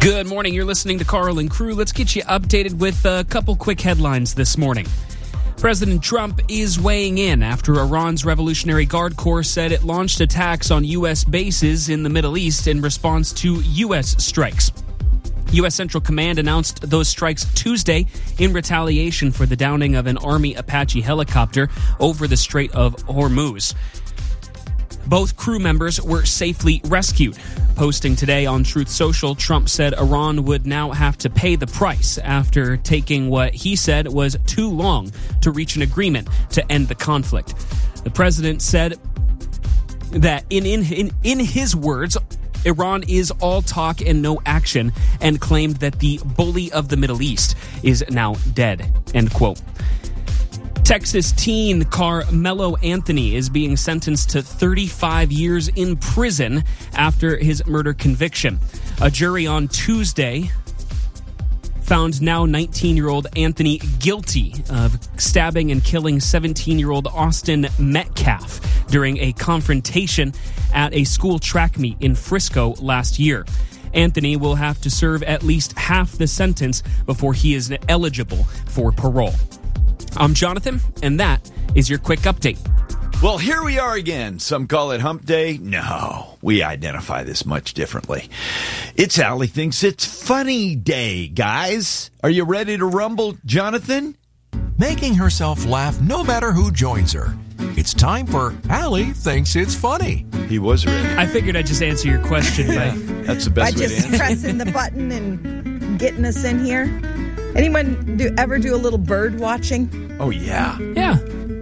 Good morning. You're listening to Carl and Crew. Let's get you updated with a couple quick headlines this morning. President Trump is weighing in after Iran's Revolutionary Guard Corps said it launched attacks on U.S. bases in the Middle East in response to U.S. strikes. U.S. Central Command announced those strikes Tuesday in retaliation for the downing of an Army Apache helicopter over the Strait of Hormuz. Both crew members were safely rescued. Posting today on Truth Social, Trump said Iran would now have to pay the price after taking what he said was too long to reach an agreement to end the conflict. The president said that in his words, Iran is all talk and no action, and claimed that the bully of the Middle East is now dead, end quote. Texas teen Carmelo Anthony is being sentenced to 35 years in prison after his murder conviction. A jury on Tuesday found now 19-year-old Anthony guilty of stabbing and killing 17-year-old Austin Metcalf during a confrontation at a school track meet in Frisco last year. Anthony will have to serve at least half the sentence before he is eligible for parole. I'm Jonathan, and that is your quick update. Well, here we are again. Some call it Hump Day. No, we identify this much differently. It's Allie Thinks It's Funny Day, guys. Are you ready to rumble, Jonathan? Making herself laugh no matter who joins her. It's time for Allie Thinks It's Funny. He was ready. I figured I'd just answer your question That's the best way to answer. By just pressing the button and getting us in here. Anyone ever do a little bird watching? Oh, yeah. Yeah.